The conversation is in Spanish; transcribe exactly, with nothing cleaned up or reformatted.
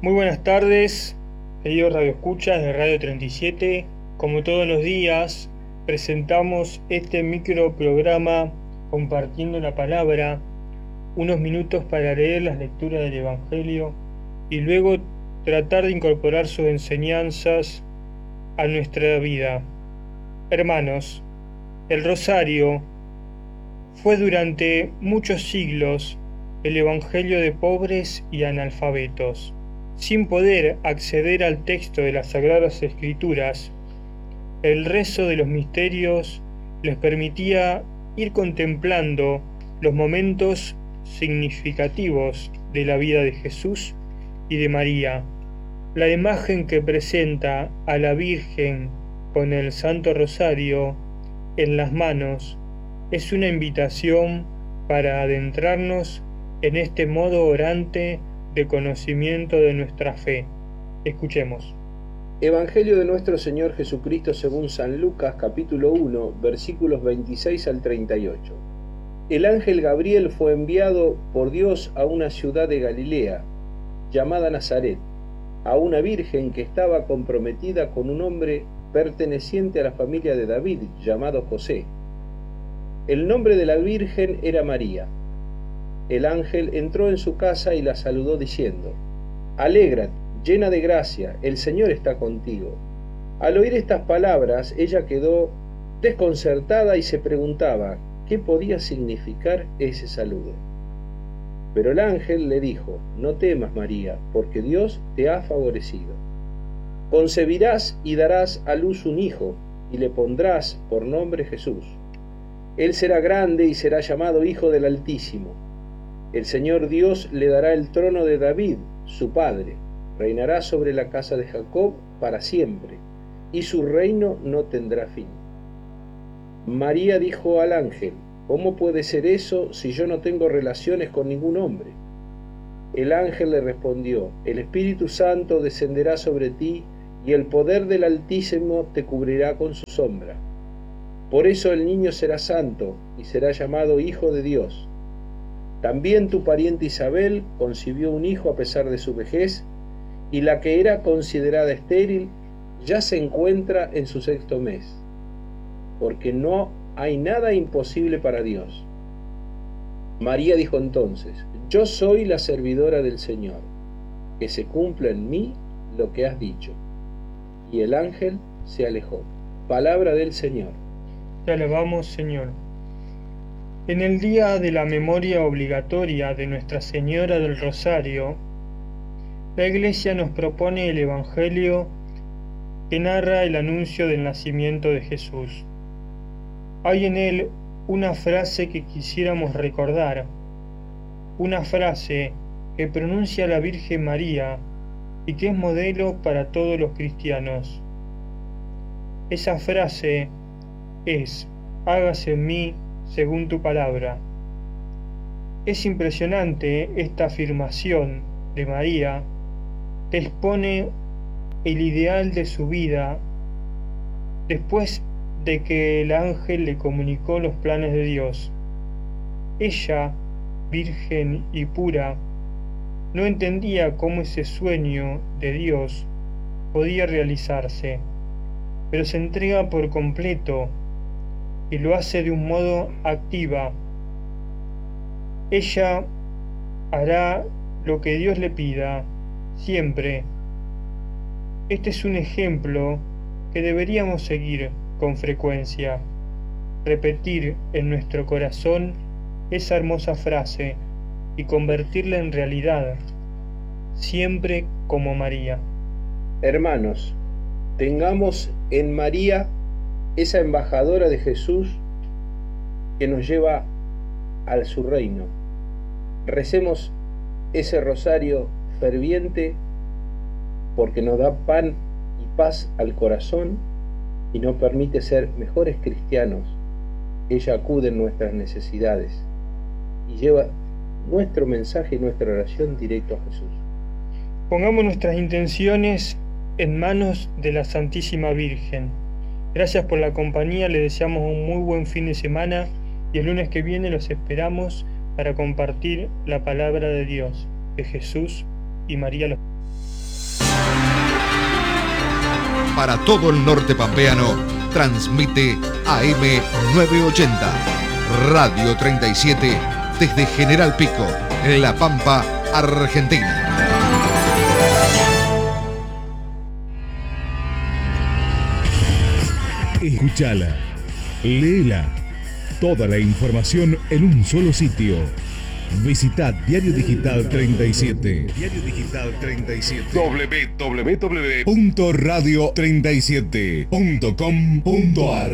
Muy buenas tardes, queridos radioescuchas de Radio treinta y siete. Como todos los días, presentamos este microprograma compartiendo la palabra, unos minutos para leer las lecturas del Evangelio y luego tratar de incorporar sus enseñanzas a nuestra vida. Hermanos, el rosario fue durante muchos siglos el evangelio de pobres y analfabetos. Sin poder acceder al texto de las Sagradas Escrituras, el rezo de los misterios les permitía ir contemplando los momentos significativos de la vida de Jesús y de María. La imagen que presenta a la Virgen con el Santo Rosario en las manos es una invitación para adentrarnos en este modo orante de conocimiento de nuestra fe. Escuchemos. Evangelio de nuestro Señor Jesucristo según San Lucas, capítulo uno, versículos veintiséis al treinta y ocho. El ángel Gabriel fue enviado por Dios a una ciudad de Galilea, llamada Nazaret, a una virgen que estaba comprometida con un hombre perteneciente a la familia de David, llamado José. El nombre de la virgen era María. El ángel entró en su casa y la saludó diciendo: «Alégrate, llena de gracia, el Señor está contigo». Al oír estas palabras, ella quedó desconcertada y se preguntaba qué podía significar ese saludo. Pero el ángel le dijo: «No temas, María, porque Dios te ha favorecido. Concebirás y darás a luz un hijo, y le pondrás por nombre Jesús. Él será grande y será llamado Hijo del Altísimo. El Señor Dios le dará el trono de David, su padre. Reinará sobre la casa de Jacob para siempre, y su reino no tendrá fin». María dijo al ángel: «¿Cómo puede ser eso si yo no tengo relaciones con ningún hombre?». El ángel le respondió: «El Espíritu Santo descenderá sobre ti, y el poder del Altísimo te cubrirá con su sombra. Por eso el niño será santo, y será llamado Hijo de Dios. También tu pariente Isabel concibió un hijo a pesar de su vejez, y la que era considerada estéril ya se encuentra en su sexto mes, porque no hay nada imposible para Dios». María dijo entonces: «Yo soy la servidora del Señor, que se cumpla en mí lo que has dicho». Y el ángel se alejó. Palabra del Señor. Te alabamos, Señor. En el día de la memoria obligatoria de Nuestra Señora del Rosario, la Iglesia nos propone el Evangelio que narra el anuncio del nacimiento de Jesús. Hay en él una frase que quisiéramos recordar, una frase que pronuncia la Virgen María y que es modelo para todos los cristianos. Esa frase es: «Hágase en mí según tu palabra». Es impresionante esta afirmación de María, que expone el ideal de su vida después de que el ángel le comunicó los planes de Dios. Ella, virgen y pura, no entendía cómo ese sueño de Dios podía realizarse, pero se entrega por completo y lo hace de un modo activa. Ella hará lo que Dios le pida, siempre. Este es un ejemplo que deberíamos seguir con frecuencia, repetir en nuestro corazón esa hermosa frase y convertirla en realidad, siempre como María. Hermanos, tengamos en María esa embajadora de Jesús que nos lleva a su reino. Recemos ese rosario ferviente porque nos da pan y paz al corazón y nos permite ser mejores cristianos. Ella acude en nuestras necesidades y lleva nuestro mensaje y nuestra oración directo a Jesús. Pongamos nuestras intenciones en manos de la Santísima Virgen. Gracias por la compañía, les deseamos un muy buen fin de semana y el lunes que viene los esperamos para compartir la palabra de Dios, de Jesús y María. Para todo el norte pampeano, transmite A M novecientos ochenta, Radio treinta y siete, desde General Pico, en La Pampa, Argentina. Escúchala, léela, toda la información en un solo sitio. Visita Diario Digital treinta y siete. Diario Digital treinta y siete. doble u doble u doble u punto radio treinta y siete punto com punto ar.